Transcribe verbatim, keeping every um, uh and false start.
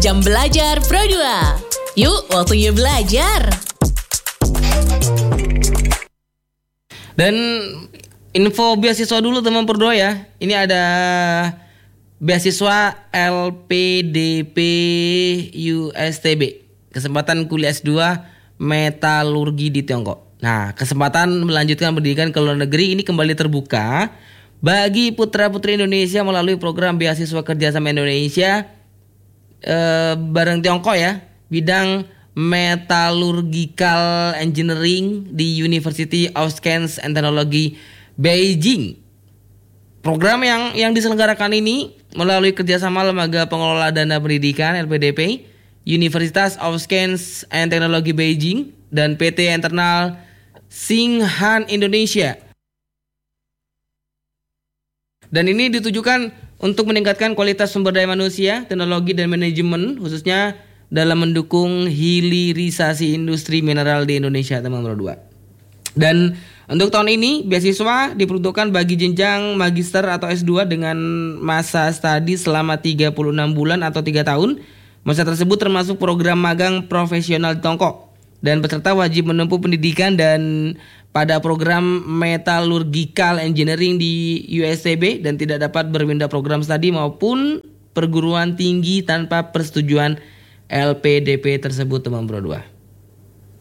Jam Belajar Pro dua. Yuk, waktunya belajar. Dan info beasiswa dulu teman Pro dua ya. Ini ada beasiswa L P D P U S T B. Kesempatan kuliah S dua metalurgi di Tiongkok. Nah, kesempatan melanjutkan pendidikan ke luar negeri ini kembali terbuka bagi putra-putri Indonesia melalui program beasiswa kerjasama Indonesia eh, bareng Tiongkok ya, bidang Metallurgical Engineering di University of Science and Technology Beijing. Program yang yang diselenggarakan ini melalui kerjasama Lembaga Pengelola Dana Pendidikan L P D P, Universitas of Science and Technology Beijing, dan P T Internal Singhan Indonesia. Dan ini ditujukan untuk meningkatkan kualitas sumber daya manusia, teknologi dan manajemen, khususnya dalam mendukung hilirisasi industri mineral di Indonesia, teman-teman dua. Dan untuk tahun ini beasiswa diperuntukkan bagi jenjang magister atau S dua dengan masa studi selama tiga puluh enam bulan atau tiga tahun. Masa tersebut termasuk program magang profesional di Tiongkok. Dan peserta wajib menempuh pendidikan dan pada program Metallurgical Engineering di U S T B dan tidak dapat berpindah program studi maupun perguruan tinggi tanpa persetujuan L P D P tersebut, teman Pro dua.